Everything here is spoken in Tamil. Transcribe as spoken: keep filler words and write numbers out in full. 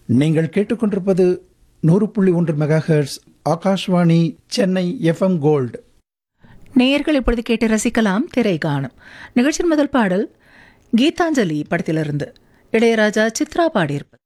நீங்கள் கேட்டுக்கொண்டிருப்பது நூறு புள்ளி ஒன்று mega hertz Akashvani Chennai FM gold. நேயர்கள் இப்பொழுது கேட்டு ரசிக்கலாம் திரை காணும். நிகழ்ச்சியின் முதல் பாடல் கீதாஞ்சலி படத்திலிருந்து இளையராஜா சித்ரா பாடியிருப்பது.